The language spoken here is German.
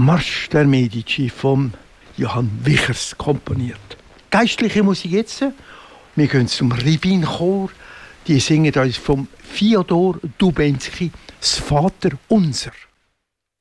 Marsch der Medici von Johann Wichers komponiert. Geistliche Musik jetzt. Wir gehen zum Ribinchor. Die singen uns vom Fyodor Dubensky das Vater Unser.